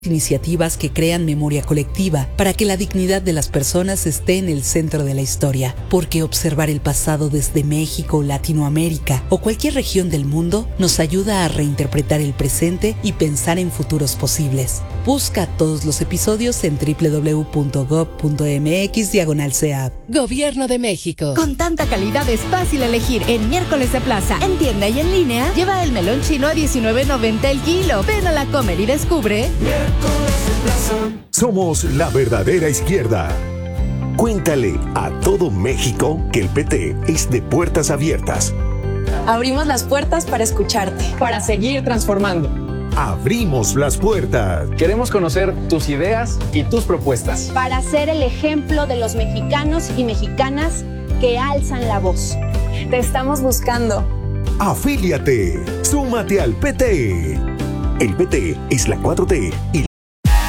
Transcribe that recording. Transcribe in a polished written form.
Iniciativas que crean memoria colectiva para que la dignidad de las personas esté en el centro de la historia, porque observar el pasado desde México, Latinoamérica o cualquier región del mundo nos ayuda a reinterpretar el presente y pensar en futuros posibles. Busca todos los episodios en www.gov.mx/CEAP. Gobierno de México. Con tanta calidad es fácil elegir en Miércoles de Plaza. En tienda y en línea, lleva el melón chino a $19.90 el kilo. Ven a la Comer y descubre. Somos la verdadera izquierda. Cuéntale a todo México que el PT es de puertas abiertas. Abrimos las puertas para escucharte. Para seguir transformando. Abrimos las puertas. Queremos conocer tus ideas y tus propuestas. Para ser el ejemplo de los mexicanos y mexicanas que alzan la voz. Te estamos buscando. Afíliate. Súmate al PT. El PT es la 4T y